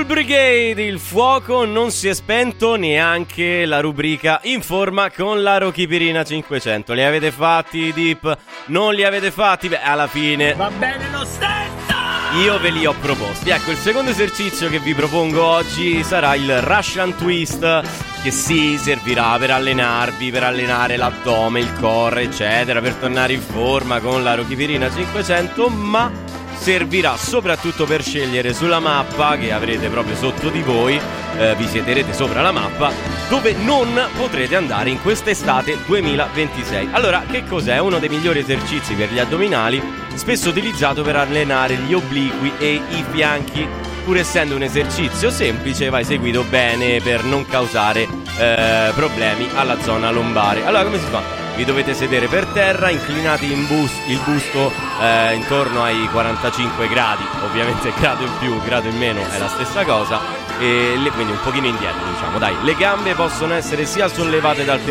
Brigade, il fuoco non si è spento, neanche la rubrica in forma con la Rochipirina 500. Li avete fatti i dip? Non li avete fatti? Beh, alla fine va bene lo stesso! Io ve li ho proposti. Ecco, il secondo esercizio che vi propongo oggi sarà il Russian Twist, che sì, servirà per allenarvi, per allenare l'addome, il core, eccetera, per tornare in forma con la Rochipirina 500, ma servirà soprattutto per scegliere sulla mappa che avrete proprio sotto di voi, vi siederete sopra la mappa, dove non potrete andare in quest'estate 2026. Allora, che cos'è? Uno dei migliori esercizi per gli addominali, spesso utilizzato per allenare gli obliqui e i fianchi. Pur essendo un esercizio semplice, va eseguito bene per non causare problemi alla zona lombare. Allora, come si fa? Vi dovete sedere per terra, inclinati il busto intorno ai 45 gradi, ovviamente grado in più, grado in meno è la stessa cosa, e quindi un pochino indietro, diciamo, dai. Le gambe possono essere sia sollevate dal